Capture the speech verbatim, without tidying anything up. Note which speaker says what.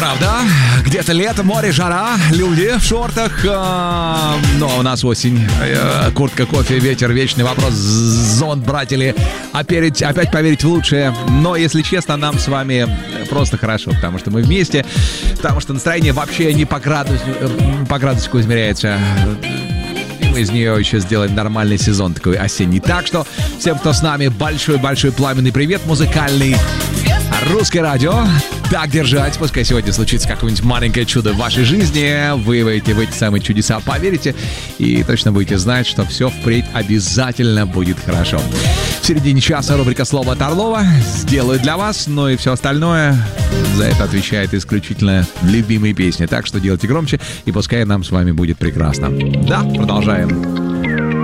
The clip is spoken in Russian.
Speaker 1: правда. Где-то лето, море, жара, люди в шортах. Э, но у нас осень. Э, куртка, кофе, ветер, вечный вопрос. Зонт брать или опять, опять поверить в лучшее. Но, если честно, нам с вами просто хорошо, потому что мы вместе. Потому что настроение вообще не по градусу, по градусику измеряется. Мы из нее еще сделаем нормальный сезон такой осенний. Так что всем, кто с нами, большой-большой пламенный привет музыкальный. Русское радио. Так держать. Пускай сегодня случится какое-нибудь маленькое чудо в вашей жизни. Вы выйдете в эти самые чудеса, поверите. И точно будете знать, что все впредь обязательно будет хорошо. В середине часа рубрика «Слово от Орлова». Сделаю для вас, но и все остальное за это отвечает исключительно любимые песни. Так что делайте громче, и пускай нам с вами будет прекрасно. Да, продолжаем.